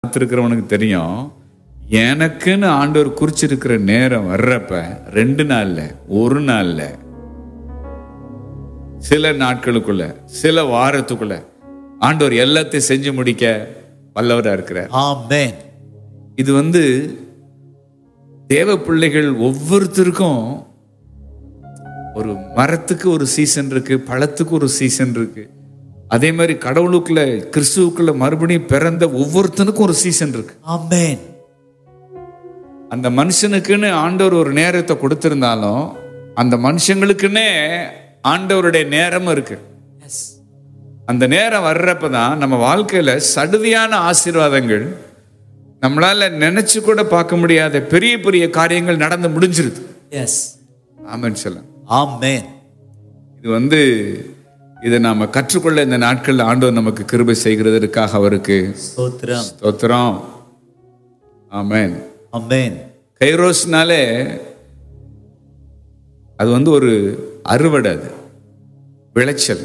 பார்த்துருக்கிறவனுக்கு தெரியும், எனக்குன்னு ஆண்டவர் குறிச்சிருக்கிற நேரம் வர்றப்ப 2 நாள்ல, 1 நாள்ல, சில நாட்களுக்குள்ள, சில வாரத்துக்குள்ள ஆண்டவர் எல்லாத்தையும் செஞ்சு முடிக்க வல்லவரா இருக்கிறார். ஆமென். இது தேவ பிள்ளைகள் ஒவ்வொருத்தருக்கும் ஒரு மரத்துக்கு ஒரு சீசன் இருக்கு, பழத்துக்கு ஒரு சீசன் இருக்கு. அதே மாதிரி கடவுளுக்குள்ள, கிறிஸ்துவுக்குள்ள மறுபடியும் பிறந்த ஒவ்வொருத்தனுக்கும் ஒரு சீசன் இருக்கு. ஆமென். அந்த மனுஷனுக்குன்னு ஆண்டவர் ஒரு நேரத்தை கொடுத்திருந்தாலும் அந்த மனுஷங்களுக்குன்னே ஆண்டவருடைய நேரம் இருக்கு. அந்த நேரம் வர்றப்பதான் நம்ம வாழ்க்கையில சடுதியான ஆசீர்வாதங்கள், நம்மளால நினைச்சு கூட பார்க்க முடியாத பெரிய பெரிய காரியங்கள் நடந்து முடிஞ்சிருது. ஆமென் சொல்லுங்க. ஆமென். இது இதை நாம கற்றுக்கொள்ள இந்த நாட்கள் ஆண்டவர் நமக்கு கிருபை செய்கிறதற்காக அவருக்கு ஸ்தோத்திரம். ஸ்தோத்திரம். ஆமென். ஆமென். கைரோஸ்னாலே அது ஒரு அறுவடை, அது விளைச்சல்,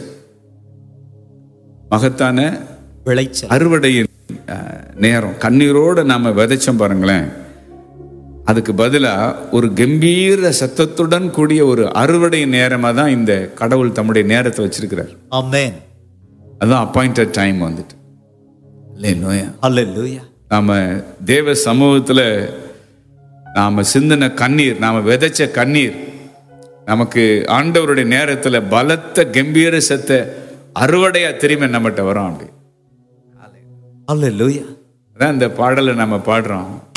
மகத்தான விளைச்சல், அறுவடையின் நேரம். கண்ணீரோட நாம விதைச்சோம் பாருங்களேன், அதுக்கு பதிலா ஒரு கம்பீர சத்தத்துடன் கூடிய ஒரு அறுவடை நேரமா தான் இந்த கடவுள் தம்முடைய நேரத்தை வச்சிருக்கிறார். ஆமென். அதுதான் அப்பாயிண்டட் டைம் வந்துட்டு. ஹல்லேலூயா. நாம தேவ சமூகத்துல நாம சிந்தின கண்ணீர், நாம விதைச்ச கண்ணீர், நமக்கு ஆண்டவருடைய நேரத்துல பலத்த கம்பீர சத்த அறுவடையா திரும்பி நம்மகிட்ட வரும். அப்படி ஹல்லேலூயா. அதான் இந்த பாடலை நம்ம பாடுறோம்.